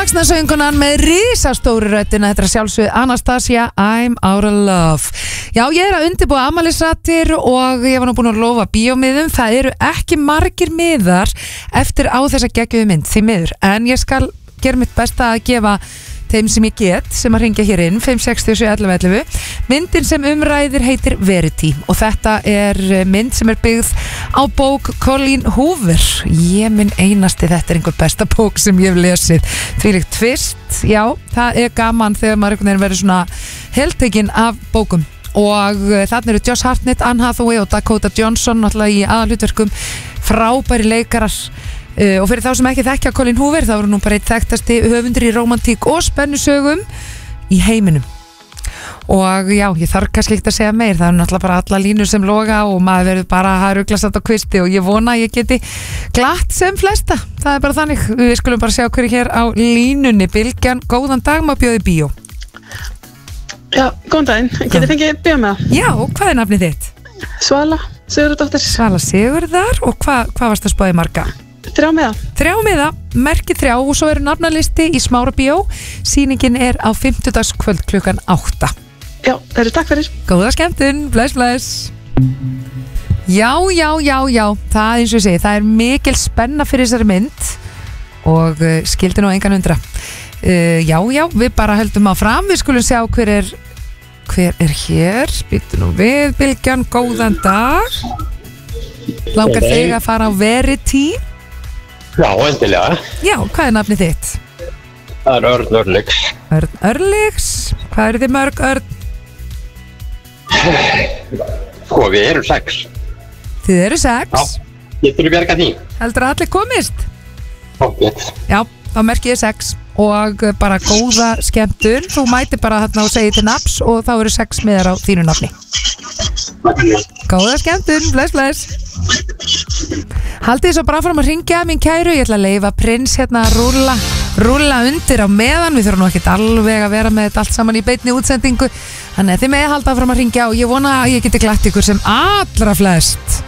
Lagsnasöngunan með risastóru röddina. Þetta sjálfsögð Anastasia, I'm out of love. Já, ég að undirbúa afmælisratir og ég var nú búin að lofa bíómiðum. Það eru ekki margir miðar eftir á þessa geggjuðu mynd, því miður. En ég skal gera mitt besta að gefa þeim sem ég get, sem að ringja hér inn 5671111. Myndin sem umræðir heitir Verity og þetta er mynd sem er byggð á bók Colleen Hoover. Ég minn einasti, þetta er einhver besta bók sem ég hef lesið. Þvílíkt tvist, já, það er gaman þegar maður einhvern veginn verður svona heltekinn af bókum. Og þarna eru Josh Hartnett, Anne Hathaway og Dakota Johnson náttúrulega í aðalhlutverkum, frábæri leikarar. Og fyrir þá sem ekki þekkja Colleen Hoover, þá eru nú bara eitt þekktasti höfundur í rómantík og spennusögum í heiminum. Og já, ég þarf kannski ekki að segja meir, það er náttúrulega bara alla línur sem loga og maður verður bara að ruglast á kvisti og ég vona að ég geti glatt sem flesta. Það er bara þannig, við skulum bara sjá hverju hér á línunni. Bylgjan, góðan dag, maður bjóði bíó. Já, góðan daginn, getið fengið bíó með það? Já, hvað er nafnið þitt? Svala Sigurðardóttir. Svala Sigurðar, og hvað varst að spáði marga? 3 miða. 3 miða, merki 3 og svo eru nafnalisti í Smára bíó. Sýningin er á 50dagskvöld klukkan 8. Já, það eru takk fyrir. Góða skemmtun, bless. Já, það eins og ég segi, það er mikil spenna fyrir þessari mynd og skildi nú engan undra. Já, við bara höldum áfram, við skulum sjá hver er hér. Býttu nú við, Bylgjan, góðan dag. Langar þig að fara á Verity? Já, endilega. Já, hvað er nafnið þitt? Það er Örn Örlygs. Örn Örlygs? Hvað eru þið mörg, Örn? Sko, við erum 6. Þið eru 6? Já, getur þú bjargað því? Heldur að allir komist? Ógætt. Já, þá merki ég 6 og bara góða skemmtun. Þú mæti bara þarna og segir til nafns og þá eru 6 miðar á þínu nafni. Góða skemmtun, bless. Haldið svo bara fram að ringja, mín kæru. Ég ætla að leyfa Prins hérna að rúlla undir á meðan. Við þurfum nú ekkert alveg að vera með þetta allt saman í beinni útsendingu. Þannig að þið með halda fram að ringja og ég vona að ég geti glatt ykkur sem allra flest.